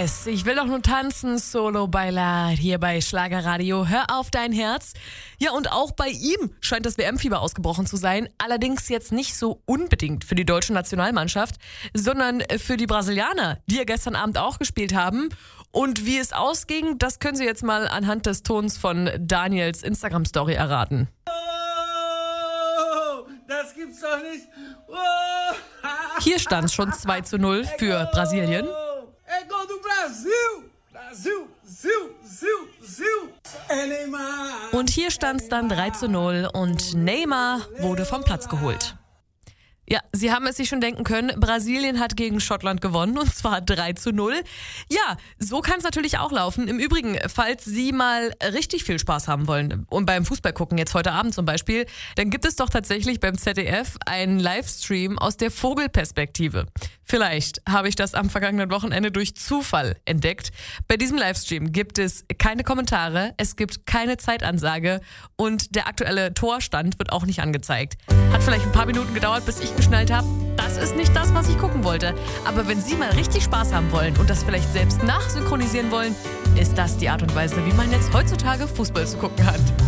Yes, ich will doch nur tanzen, Solo Bailar, hier bei Schlagerradio. Hör auf dein Herz. Ja, und auch bei ihm scheint das WM-Fieber ausgebrochen zu sein. Allerdings jetzt nicht so unbedingt für die deutsche Nationalmannschaft, sondern für die Brasilianer, die ja gestern Abend auch gespielt haben. Und wie es ausging, das können Sie jetzt mal anhand des Tons von Daniels Instagram-Story erraten. Oh, das gibt's doch nicht. Oh. Hier stand es schon 2:0 für Brasilien. É gol do Brasil! Brasil, Neymar! Und hier stand es dann 3:0 und Neymar wurde vom Platz geholt. Ja, Sie haben es sich schon denken können, Brasilien hat gegen Schottland gewonnen und zwar 3:0. Ja, so kann es natürlich auch laufen. Im Übrigen, falls Sie mal richtig viel Spaß haben wollen und beim Fußball gucken, jetzt heute Abend zum Beispiel, dann gibt es doch tatsächlich beim ZDF einen Livestream aus der Vogelperspektive. Vielleicht habe ich das am vergangenen Wochenende durch Zufall entdeckt. Bei diesem Livestream gibt es keine Kommentare, es gibt keine Zeitansage und der aktuelle Torstand wird auch nicht angezeigt. Hat vielleicht ein paar Minuten gedauert, bis ich geschnallt habe, das ist nicht das, was ich gucken wollte. Aber wenn Sie mal richtig Spaß haben wollen und das vielleicht selbst nachsynchronisieren wollen, ist das die Art und Weise, wie man jetzt heutzutage Fußball zu gucken hat.